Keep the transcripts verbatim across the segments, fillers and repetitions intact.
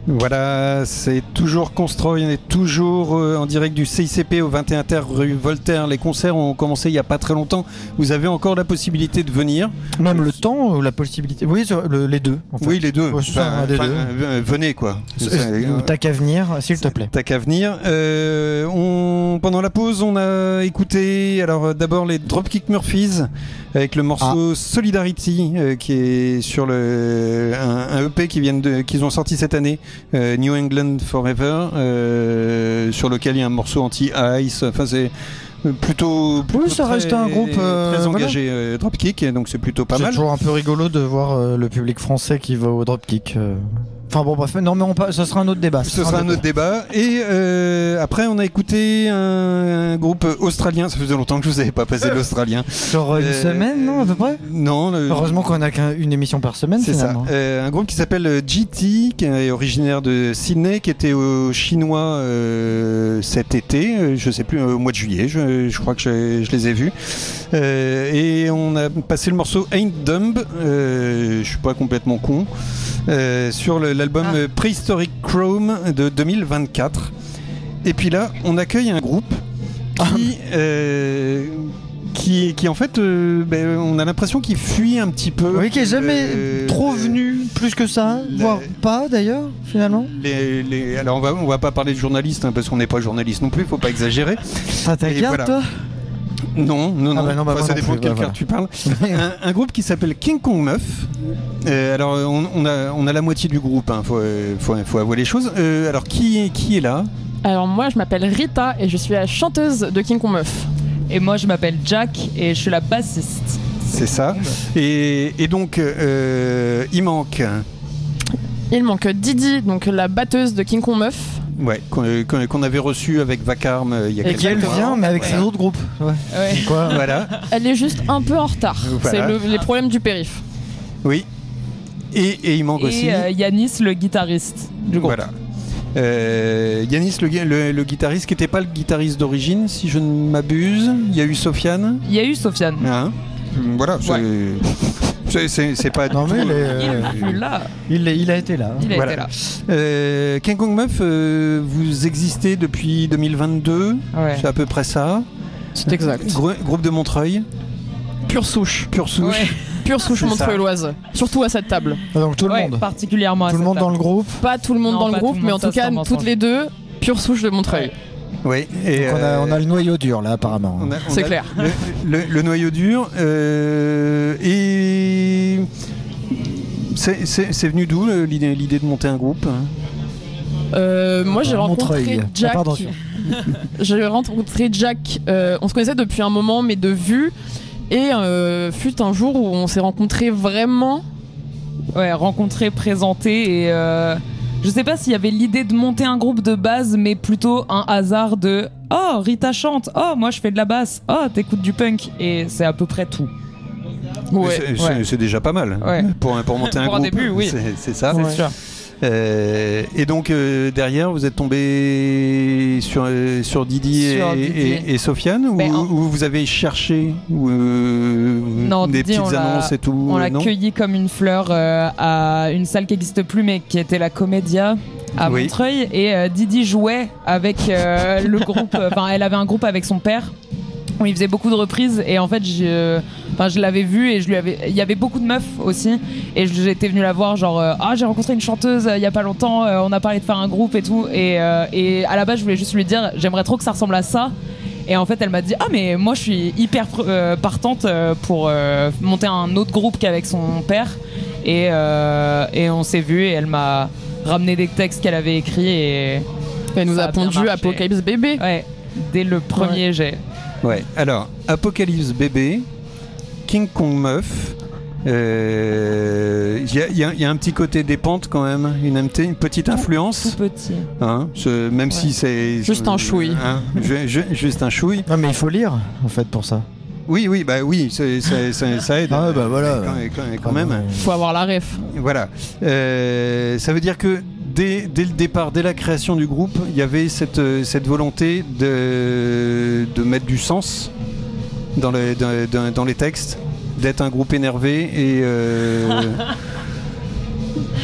Voilà, c'est toujours Constroy, on est toujours euh, en direct du C I C P au vingt et un Terre rue Voltaire. Les concerts ont commencé il n'y a pas très longtemps. Vous avez encore la possibilité de venir. Même le temps ou la possibilité. Oui, le, les deux. En fait. Oui, les deux. Ouais, ça, enfin, des enfin, deux. Euh, venez quoi. Euh, T'as qu'à venir, s'il te plaît. T'as qu'à venir. Euh, on, pendant la pause, on a écouté alors euh, d'abord les Dropkick Murphys avec le morceau ah. Solidarity euh, qui est sur le un, un E P qui viennent de, qu'ils ont sorti cette année. Euh, New England Forever, euh, sur lequel il y a un morceau anti-ice. Enfin, c'est plutôt, plutôt oui, ça très, reste un groupe euh, très engagé voilà. euh, Dropkick, donc c'est plutôt pas c'est mal. C'est toujours un peu rigolo de voir euh, le public français qui va au Dropkick. Euh... Enfin bon, bref, non, mais on pa- ça sera un autre débat. Ce sera, sera un autre débat. débat. Et euh, après, on a écouté un, un groupe australien. Ça faisait longtemps que je vous avais pas passé de l'australien. Genre une euh, semaine, non, à peu près. Non. Le... Heureusement qu'on a qu'une émission par semaine. C'est finalement. ça. Euh, un groupe qui s'appelle G T, qui est originaire de Sydney, qui était au Chinois euh, cet été. Je sais plus, au mois de juillet. Je, je crois que je, je les ai vus. Euh, et on a passé le morceau Ain't Dumb. Euh, je suis pas complètement con. Euh, sur le, l'album ah. Prehistoric Chrome de deux mille vingt-quatre. Et puis là, on accueille un groupe qui, euh, qui, qui en fait, euh, ben, on a l'impression qu'il fuit un petit peu. Oui, qui est jamais euh, trop venu plus que ça, les, voire pas d'ailleurs, finalement. Les, les, alors on va, on va pas parler de journalistes, hein, parce qu'on n'est pas journaliste non plus, faut pas exagérer. Ah, t'as garde, voilà. Toi Non, non, non. Ah bah non bah enfin, ça dépend de quelle carte tu parles. un, un groupe qui s'appelle King Kong Meuf. Euh, alors, on, on, a, on a la moitié du groupe, hein, faut, faut, faut avouer les choses. Euh, alors, qui, qui est là ? Alors, moi, je m'appelle Rita et je suis la chanteuse de King Kong Meuf. Et moi, je m'appelle Jack et je suis la bassiste. C'est ça. Et, et donc, euh, il manque. Il manque Didi, donc la batteuse de King Kong Meuf. Ouais, qu'on, qu'on avait reçu avec Vacarme euh, il y a quelques temps. Et qui elle vient, mais avec ouais. ses autres groupes. Ouais. Ouais. Quoi, voilà. Elle est juste un peu en retard. Voilà. C'est le, les problèmes du périph'. Oui. Et, et il manque et aussi. Euh, Yanis, le guitariste du groupe. Voilà. Euh, Yanis, le, le, le guitariste, qui n'était pas le guitariste d'origine, si je ne m'abuse. Il y a eu Sofiane. Il y a eu Sofiane. Hein voilà. C'est... Ouais. C'est, c'est, c'est pas non, du mais tout. Il, est, il, il, là. il, il a été là. Il a voilà. été là. Euh, King Kong Meuf, euh, vous existez depuis deux mille vingt-deux. Ouais. C'est à peu près ça. C'est exact. Gro- groupe de Montreuil. Pure souche. Pure souche. Ouais. Pure souche montreuilloise. Surtout à cette table. Ah, donc tout le ouais, monde. Particulièrement à tout le monde table. dans le groupe. Pas tout le monde non, dans le groupe, mais en tout cas, toutes les deux, pure souche de Montreuil. Ouais. Oui, et donc on, a, on a le noyau dur là apparemment. On a, on c'est a clair. Le, le, le noyau dur. Euh, et c'est, c'est, c'est venu d'où l'idée, l'idée de monter un groupe ? euh, Moi j'ai rencontré Montreuil. Jack. Ah, pardon. J'ai rencontré Jack. Euh, on se connaissait depuis un moment, mais de vue. Et euh, fut un jour où on s'est rencontrés vraiment. Ouais, rencontrés, présentés et. Euh... Je sais pas s'il y avait l'idée de monter un groupe de base, mais plutôt un hasard de « Oh, Rita chante. Oh, moi je fais de la basse. Oh, t'écoutes du punk. » Et c'est à peu près tout. Ouais, c'est, ouais. C'est, c'est déjà pas mal. Ouais. Pour, pour monter un pour groupe. Un début, oui. C'est, c'est ça. C'est ouais. sûr. Euh, et donc euh, derrière vous êtes tombé sur, euh, sur Didi, sur et, Didi. Et, et Sofiane ou, en... ou vous avez cherché ou, euh, non, des Didi, petites annonces et tout? On l'a non cueilli comme une fleur euh, à une salle qui n'existe plus mais qui était la Comédia à oui. Montreuil et euh, Didi jouait avec euh, le groupe, enfin elle avait un groupe avec son père où il faisait beaucoup de reprises et en fait je, enfin, je l'avais vu et je lui avais, il y avait beaucoup de meufs aussi et j'étais venue la voir genre ah euh, oh, j'ai rencontré une chanteuse euh, il y a pas longtemps, euh, on a parlé de faire un groupe et tout et, euh, et à la base je voulais juste lui dire j'aimerais trop que ça ressemble à ça et en fait elle m'a dit ah mais moi je suis hyper euh, partante pour euh, monter un autre groupe qu'avec son père et, euh, et on s'est vu et elle m'a ramené des textes qu'elle avait écrits et elle nous a, a pondu Apocalypse Bébé ouais, dès le premier ouais. jet. Ouais, alors, Apocalypse Bébé, King Kong Meuf, il euh, y, y, y a un petit côté dépente quand même, une, une petite influence. Tout petit. Hein, ce, même ouais. si c'est... Juste un chouille. Hein, je, je, juste un chouille. Non mais il faut lire, en fait, pour ça. Oui, oui, bah oui, c'est, c'est, c'est, ça aide. Ah bah voilà. Quand, quand, quand même. Il faut avoir la ref. Voilà. Euh, ça veut dire que Dès, dès le départ, dès la création du groupe, il y avait cette, cette volonté de, de mettre du sens dans, le, dans, dans les textes, d'être un groupe énervé et... Euh... Je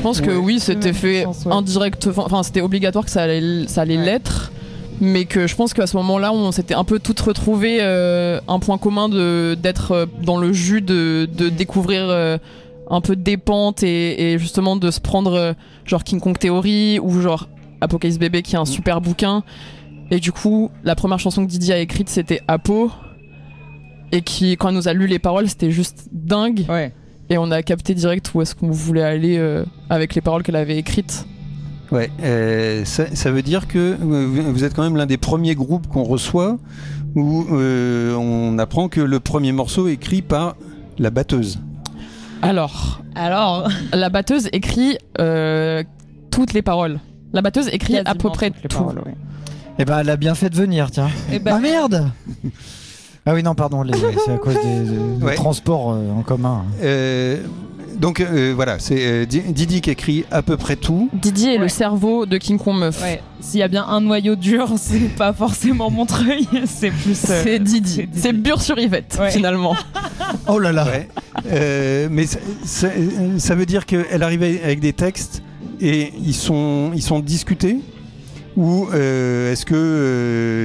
pense que Ouais. oui, c'était Ouais, fait je pense, ouais. indirect, enfin c'était obligatoire que ça allait, ça allait Ouais. l'être, mais que je pense qu'à ce moment-là, on s'était un peu toutes retrouvées euh, un point commun de d'être euh, dans le jus, de, de découvrir euh, un peu des pentes et, et justement de se prendre euh, genre King Kong Theory ou genre Apocalypse Bébé qui est un super bouquin. Et du coup, la première chanson que Didi a écrite, c'était Apo. Et qui, quand elle nous a lu les paroles, c'était juste dingue. Ouais. Et on a capté direct où est-ce qu'on voulait aller euh, avec les paroles qu'elle avait écrites. Ouais, euh, ça, ça veut dire que euh, vous- vous êtes quand même l'un des premiers groupes qu'on reçoit où euh, on apprend que le premier morceau est écrit par la batteuse. Alors, Alors, la batteuse écrit euh, toutes les paroles. La batteuse écrit à peu près toutes les tout. paroles, ouais. Eh ben, elle a bien fait de venir, tiens. Eh ben- Ah merde. Ah oui, non, pardon, les- c'est à cause des, des- des Ouais. transports euh, en commun. Euh, donc euh, voilà, c'est euh, Di- Didi qui écrit à peu près tout. Didi est le Ouais. cerveau de King Kong Meuf. Ouais. S'il y a bien un noyau dur, c'est pas forcément Montreuil, c'est plus. euh, C'est Didi. c'est Didi. C'est Bure sur Yvette, Ouais. finalement. Oh là là. Ouais. Euh, mais ça, ça- ça veut dire qu'elle arrive avec des textes et ils sont, ils sont discutés ou euh, est-ce que euh,